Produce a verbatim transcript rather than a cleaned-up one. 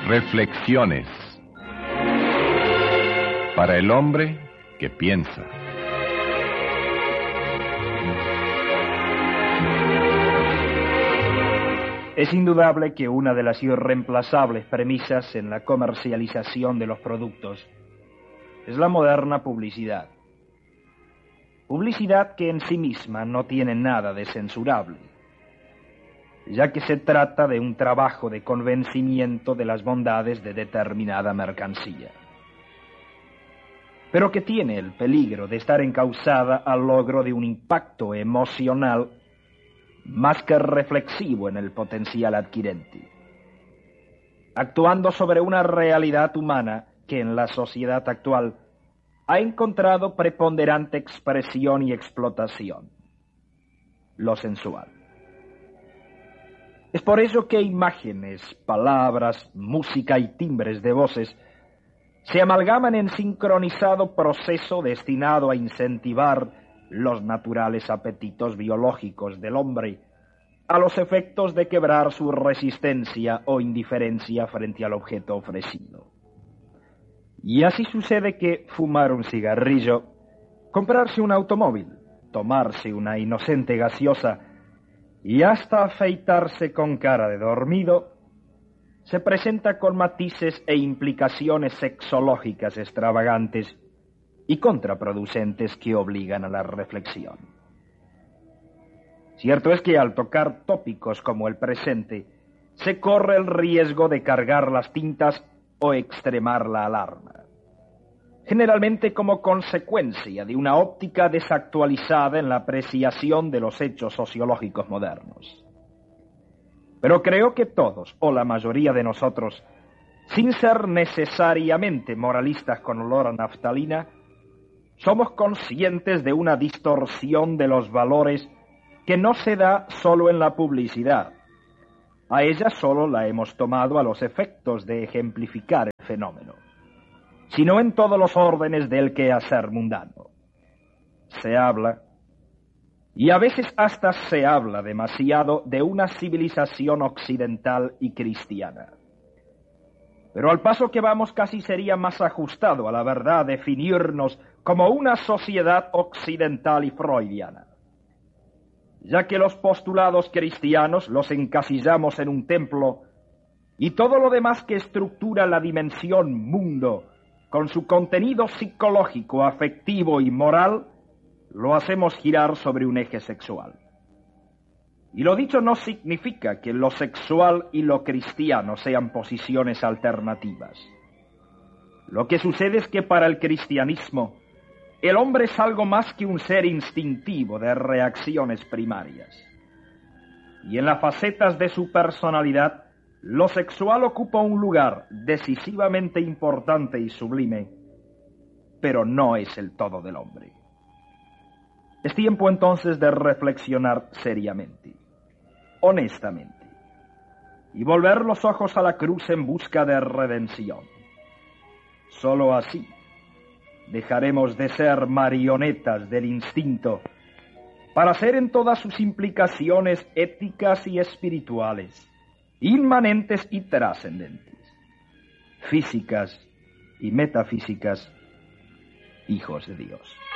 Reflexiones para el hombre que piensa. Es indudable que una de las irreemplazables premisas en la comercialización de los productos es la moderna publicidad. Publicidad que en sí misma no tiene nada de censurable, ya que se trata de un trabajo de convencimiento de las bondades de determinada mercancía, pero que tiene el peligro de estar encauzada al logro de un impacto emocional más que reflexivo en el potencial adquirente, actuando sobre una realidad humana que en la sociedad actual ha encontrado preponderante expresión y explotación: lo sensual. Es por eso que imágenes, palabras, música y timbres de voces se amalgaman en sincronizado proceso destinado a incentivar los naturales apetitos biológicos del hombre a los efectos de quebrar su resistencia o indiferencia frente al objeto ofrecido. Y así sucede que fumar un cigarrillo, comprarse un automóvil, tomarse una inocente gaseosa y hasta afeitarse con cara de dormido se presenta con matices e implicaciones sexológicas extravagantes y contraproducentes que obligan a la reflexión. Cierto es que al tocar tópicos como el presente, se corre el riesgo de cargar las tintas o extremar la alarma, generalmente como consecuencia de una óptica desactualizada en la apreciación de los hechos sociológicos modernos. Pero creo que todos, o la mayoría de nosotros, sin ser necesariamente moralistas con olor a naftalina, somos conscientes de una distorsión de los valores que no se da solo en la publicidad. A ella solo la hemos tomado a los efectos de ejemplificar el fenómeno, sino en todos los órdenes del quehacer mundano. Se habla, y a veces hasta se habla demasiado, de una civilización occidental y cristiana. Pero al paso que vamos casi sería más ajustado a la verdad definirnos como una sociedad occidental y freudiana, ya que los postulados cristianos los encasillamos en un templo y todo lo demás que estructura la dimensión mundo con su contenido psicológico, afectivo y moral lo hacemos girar sobre un eje sexual. Y lo dicho no significa que lo sexual y lo cristiano sean posiciones alternativas. Lo que sucede es que para el cristianismo el hombre es algo más que un ser instintivo de reacciones primarias. Y en las facetas de su personalidad, lo sexual ocupa un lugar decisivamente importante y sublime, pero no es el todo del hombre. Es tiempo entonces de reflexionar seriamente, honestamente, y volver los ojos a la cruz en busca de redención. Solo así dejaremos de ser marionetas del instinto para ser en todas sus implicaciones éticas y espirituales, inmanentes y trascendentes, físicas y metafísicas, hijos de Dios.